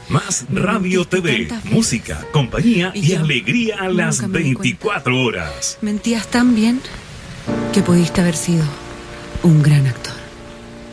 Más Radio TV, música, compañía y alegría a las 24 horas. Mentías tan bien que pudiste haber sido un gran actor.